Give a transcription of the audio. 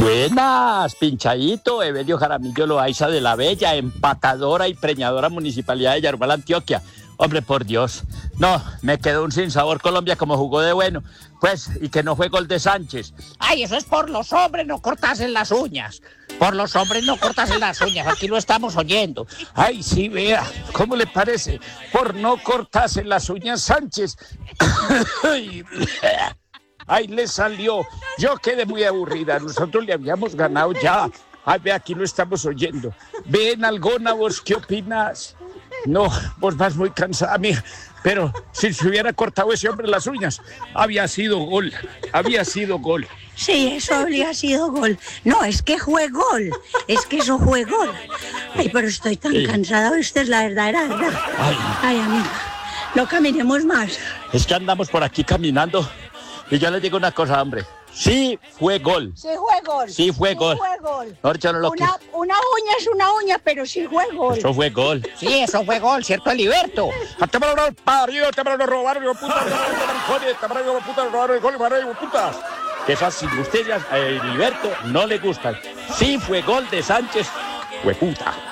Buenas, pinchadito, Evelio Jaramillo Loaiza de la Bella, empatadora y preñadora municipalidad de Yarumal, Antioquia. Hombre, por Dios, no, me quedó un sinsabor Colombia como jugó de bueno, pues, y que no fue gol de Sánchez. Ay, eso es por los hombres, no cortasen las uñas. Por los hombres no cortasen las uñas, aquí lo estamos oyendo. Ay, sí, vea, ¿cómo le parece? Por no cortarse las uñas Sánchez. Ay, le salió. Yo quedé muy aburrida. Nosotros le habíamos ganado ya. Ay, ve, aquí lo estamos oyendo. Ven, Algona, ¿vos qué opinas? No, vos vas muy cansada, mija. Pero si se hubiera cortado ese hombre las uñas, había sido gol. Había sido gol. Sí, eso habría sido gol. No, es que fue gol. Es que eso fue gol. Ay, pero estoy tan cansada. Esta es la verdadera verdad. Ay, amiga. No caminemos más. Es que andamos por aquí caminando. Y yo les digo una cosa, hombre. Sí fue gol. Sí fue gol. Sí fue gol. Fue gol. No, yo no lo Una uña es una uña, pero sí fue gol. Eso fue gol. Sí, eso fue gol, ¿cierto, Heriberto? Te van a parido, te van a robar, puta, putas. Qué fácil, ustedes a Heriberto no le gustan. Sí fue gol de Sánchez, hueputa.